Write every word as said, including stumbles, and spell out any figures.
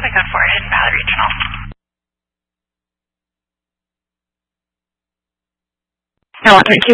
be good for Hidden Valley Regional. No, thank you.